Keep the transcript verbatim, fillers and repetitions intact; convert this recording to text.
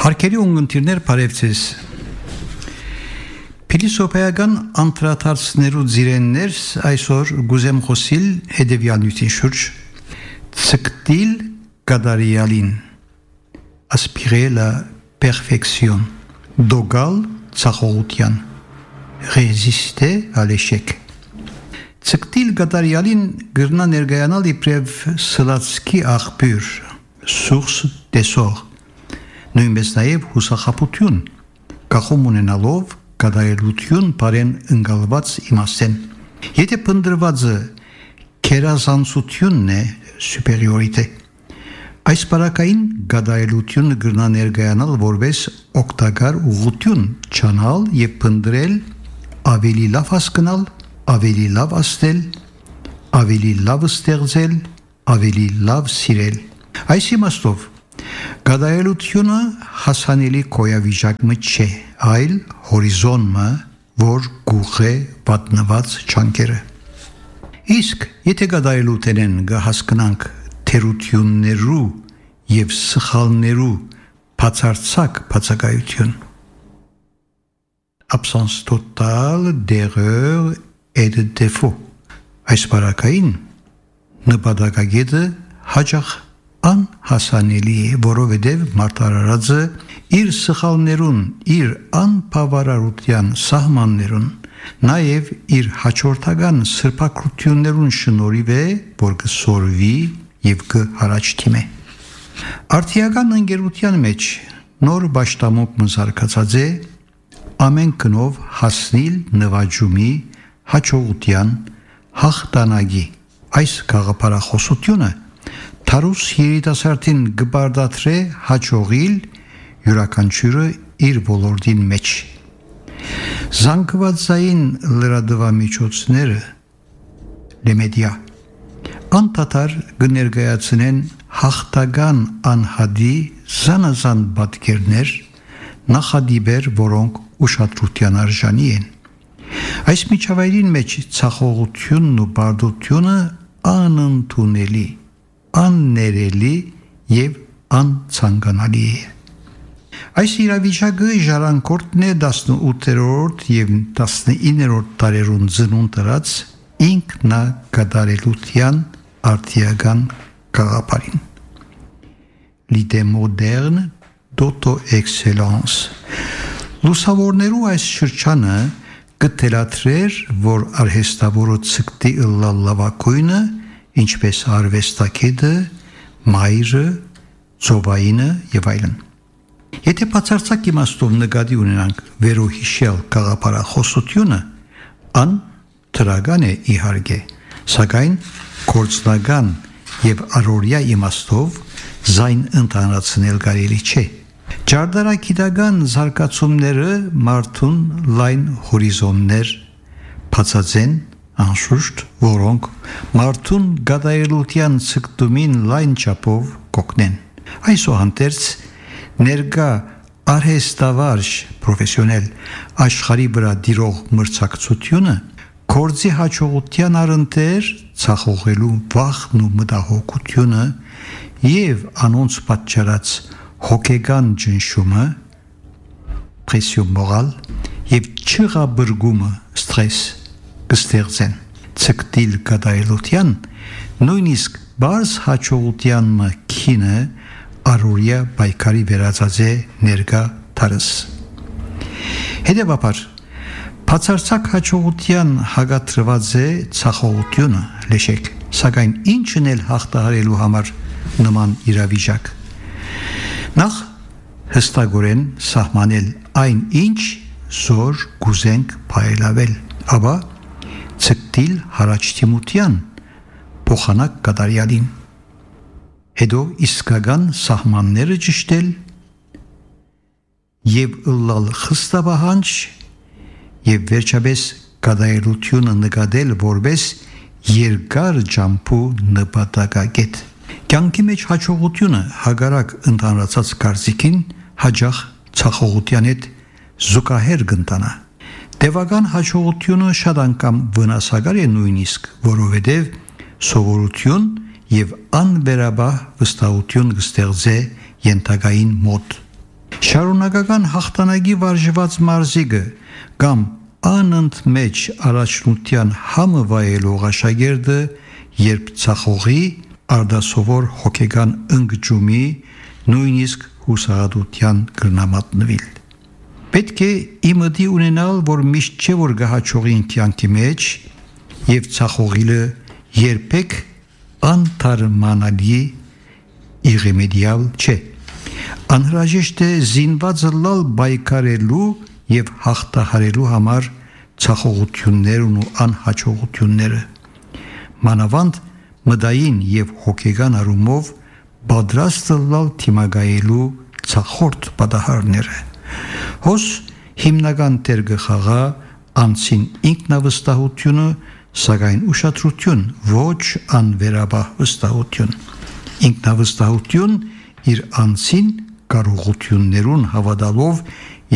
Հարկերի ունգընտիրներ բարևձեզ Փիլիսոփայական անդրադարձներու ձիրեններ այսօր գուզեմ խոսիլ հետևյալնյութին շուրջ ցկտիլ կադարիալին aspirer la perfection դոգալ ցախողության résister à l'échec ցկտիլ կադարիալին գրնա ներգայանալ իբրև սլացքի աղբյուր source d'essor նույնպես նաև հուսախապություն կախում ունենալով կադայելություն բարեն ընկալված իմաստեն եթե պնդրվածը կերազանցությունն է սուպերիորիտե այս բարակային կադայելությունը գրնա ներգայանալ որպես օգտակար ուղղություն չանալ եւ պնդրել ավելի լավ հասկանալ ավելի լավ աստել ավելի լավ ստեղծել ավելի լավ սիրել այս իմաստով Կադայելությունը հասանելի կոյավիճակը չէ, այլ հորիզոնը, որ գուխ է պատնված չանկերը։ Իսկ եթե կադայելութենեն կհասկանանք թերություններու և սխալներու բացարձակ բացակայություն, absence totale d'erreur et de défaut, այս բարակային նպատակագետը հաճախ անհասանելի է, որովհետև մարտարարածը իր սխալներուն, իր անբավարարության սահմաններուն, նաև իր հաջորդական սրբակրություններուն շնորհիվ է, որ կսորվի և կհարաճտիմե։ Արդիական ընկերության մեջ նոր բաշտամոք մզարկացած է ամեն կնով հասնիլ նվաճումի հաջողության հաղթանակի այս գաղափարախոսությունը Թարուս երիտասարդին գբարդատրե հաջողիլ յուրաքանչյուրը իր ոլորտին մեջ։ Զանգվածային լրատվամիջոցները լեմեդիա անդադար կներկայացնեն հաղթական անհադի զանազան պատկերներ նախադիպեր, որոնք ուշադրության արժանի են։ Այս միջավայրին մեջ ցախողությունն ու բարդությունը անընդունելի աններելի և անցանկանալի է։ Այս իրավիճակը ժառանգորդն է տասնութերորդ և տասնիններորդ տարերուն ծնունդ տրած ինքնակատարելության արդիական գաղափարին։ L'idée moderne d'auto-excellence Լուսավորներու այս շրջանը կթելաթրեր, որ արհեստավորը ցկտի լավակույնը ինչպես արվեստագետը, մայրը, ծովայինը եւ այլն։ Եթե բացարձակ իմաստով նկատի ունենանք վերոհիշյալ գաղափարախոսությունը, ան թրական է իհարկե, սակայն գործնական եւ առօրյա իմաստով զայն ընդհանրացնել կարելի չէ։ Ջարդարագիտական զարգացումները մարդուն լայն հորիզոններ բացածեն անշուշտ, որոնք մարդուն գադայելության ցկտումին լայն չափով կօգնեն։ Այսուհանդերձ ներկա արհեստավարժ պրոֆեսիոնել աշխարհի վրա դիրող մրցակցությունը գործի հաջողության առընթեր ցախողելու վախն ու մտահոգությունը եւ անոնց պատճառած հոգեգան ճնշումը պրեսիոն մորալ եւ չղաբրգումը ստրես կստեղծեն ցկտիլ կադայելության նույնիսկ բարձ հաջողության մքինը առօրյա պայքարի վերածած է ներկա թարս հետևաբար բացարձակ հաջողության հագատրված է ցախողությունը լեշեք սակայն ինչն էլ հաղթահարելու համար նման իրավիճակ նախ հստակորեն սահմանել այն ինչ զոր գուզենք փայլավել ապա ցկտիլ հարաճտիմության փոխանակ կատարյալին հետո իսկական սահմանները ճշտել եւ ըլլալ խստաբահանջ եւ վերջապես կադայելությունը նկատել որպես երկար ջամփու նպատակագետ կյանքի մեջ հաջողությունը հագարակ ընդհանրացած կարծիքին հաջող ցախողության հետ զուգահեռ կընտանա Տևական հաջողությունը շատ անգամ վնասակար է նույնիսկ, որովհետև սովորություն եւ անվերաբար վստահություն կստեղծե ենթակային մոտ։ Շարունակական հաղթանակի վարժված մարզիկը կամ անընդմեջ առաջնության համը վայելող աշակերտը, երբ ցախողի արդասովոր հոգեգան ընկճումի, նույնիսկ հուսահատության գրնամատնվիլ։ Պետք է իմդի ունենալ, որ միշտ չէ որ գահաչողին կյանքի մեջ եւ ցախողիլը երբեք անթարմանալի իռեմեդիալ չէ։ Անհրաժեշտ է զինվածը լալ բայկարելու եւ հաղթահարելու համար ցախողություններն ու անհաջողությունները, մանավանդ մտային եւ հոգեգան առումով պատրաստ լալ թիմագայելու ցախորդ պատահարները։ Հոս հիմնական տեր գխաղա անցին ինքնավստահությունը, սակայն ուշադրություն, ոչ անվերաբահ վստահություն։ Ինքնավստահություն իր անցին կարողություններուն հավատալով